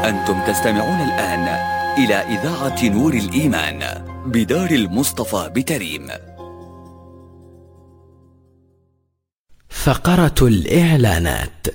أنتم تستمعون الآن إلى إذاعة نور الإيمان بدار المصطفى بتريم. فقرة الإعلانات.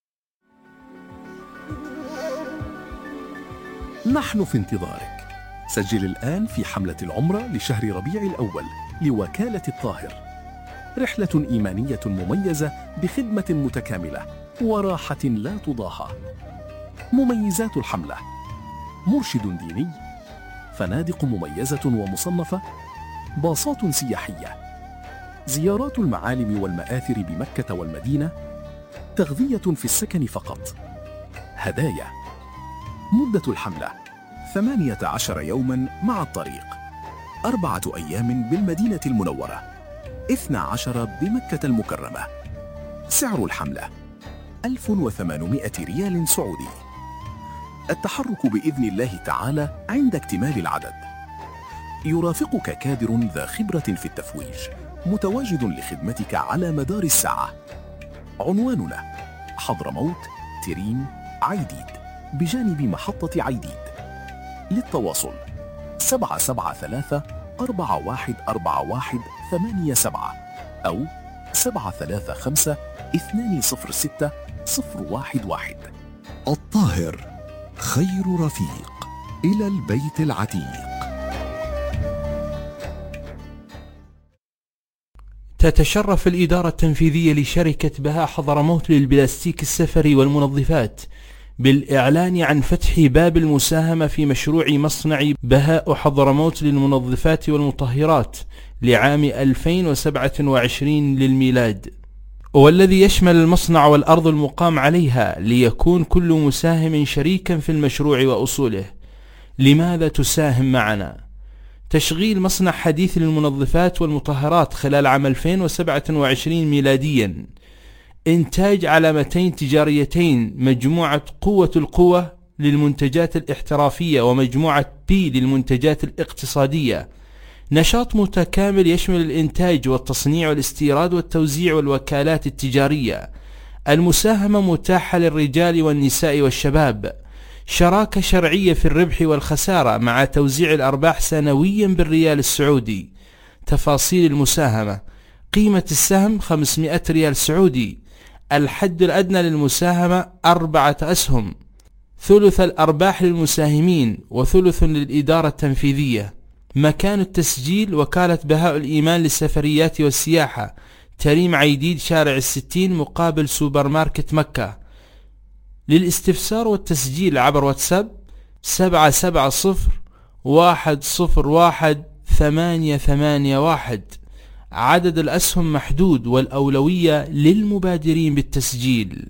نحن في انتظارك. سجل الآن في حملة العمرة لشهر ربيع الأول لوكالة الطاهر. رحلة إيمانية مميزة بخدمة متكاملة وراحة لا تضاهى. مميزات الحملة: مرشد ديني، فنادق مميزة ومصنفة، باصات سياحية، زيارات المعالم والمآثر بمكة والمدينة، تغذية في السكن فقط، هدايا. مدة الحملة 18 يوما مع الطريق، 4 أيام بالمدينة المنورة، 12 بمكة المكرمة. سعر الحملة 1800 ريال سعودي. التحرك بإذن الله تعالى عند اكتمال العدد. يرافقك كادر ذا خبرة في التفويج متواجد لخدمتك على مدار الساعة. عنواننا: حضرموت، تريم، عيديد، بجانب محطة عيديد. للتواصل 773 4141 87 أو 735 206 011. الطاهر، خير رفيق إلى البيت العتيق. تتشرف الإدارة التنفيذية لشركة بهاء حضرموت للبلاستيك السفري والمنظفات بالإعلان عن فتح باب المساهمة في مشروع مصنع بهاء حضرموت للمنظفات والمطهرات لعام 2027 للميلاد، والذي يشمل المصنع والأرض المقام عليها، ليكون كل مساهم شريكا في المشروع وأصوله. لماذا تساهم معنا؟ تشغيل مصنع حديث للمنظفات والمطهرات خلال عام 2027 ميلاديا، إنتاج علامتين تجاريتين، مجموعة قوة القوة للمنتجات الاحترافية ومجموعة بي للمنتجات الاقتصادية. نشاط متكامل يشمل الإنتاج والتصنيع والاستيراد والتوزيع والوكالات التجارية. المساهمة متاحة للرجال والنساء والشباب. شراكة شرعية في الربح والخسارة مع توزيع الأرباح سنويا بالريال السعودي. تفاصيل المساهمة: قيمة السهم 500 ريال سعودي. الحد الأدنى للمساهمة 4 أسهم، ثلث الأرباح للمساهمين وثلث للإدارة التنفيذية. مكان التسجيل: وكالة بهاء الإيمان للسفريات والسياحة، تريم عيديد، شارع 60 مقابل سوبر ماركت مكة. للاستفسار والتسجيل عبر واتساب 770-101-881. عدد الأسهم محدود والأولوية للمبادرين بالتسجيل.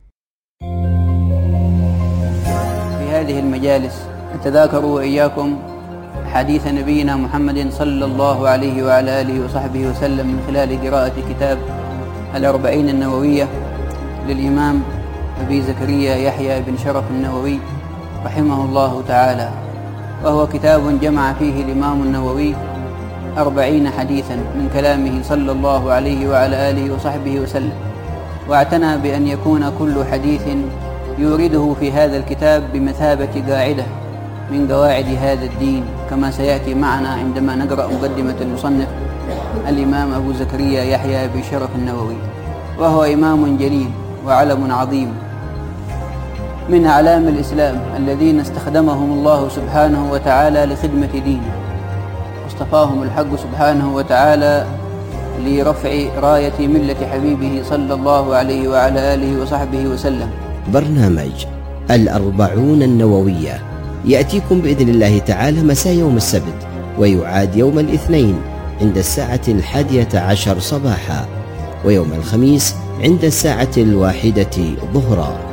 في هذه المجالس نتذاكر وإياكم حديث نبينا محمد صلى الله عليه وعلى آله وصحبه وسلم من خلال قراءة كتاب الأربعين النووية للإمام أبي زكريا يحيى بن شرف النووي رحمه الله تعالى، وهو كتاب جمع فيه الإمام النووي 40 حديثا من كلامه صلى الله عليه وعلى آله وصحبه وسلم، واعتنى بأن يكون كل حديث يورده في هذا الكتاب بمثابة قاعدة من قواعد هذا الدين، كما سيأتي معنا عندما نقرأ مقدمة المصنف الإمام أبو زكريا يحيى بن شرف النووي، وهو إمام جليل وعلم عظيم من أعلام الإسلام الذين استخدمهم الله سبحانه وتعالى لخدمة دينه، واصطفاهم الحق سبحانه وتعالى لرفع راية ملة حبيبه صلى الله عليه وعلى آله وصحبه وسلم. برنامج الأربعون النووية يأتيكم بإذن الله تعالى مساء يوم السبت، ويعاد يوم الاثنين عند الساعة 11 صباحا، ويوم الخميس عند الساعة 1 ظهرا.